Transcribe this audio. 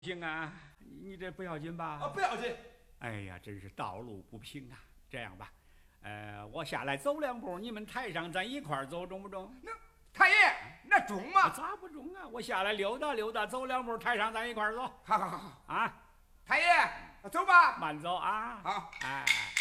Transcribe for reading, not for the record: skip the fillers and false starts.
行啊，你这不要紧吧？ 不要紧。 哎呀，真是道路不平啊！这样吧，我下来走2步，你们台上咱一块儿走，中不中？ 那太爷，那中吗？ 咋不中啊？我下来溜达溜达，走2步，台上咱一块儿走。 好好好啊， 太爷，走吧。 慢走啊。 好， 哎。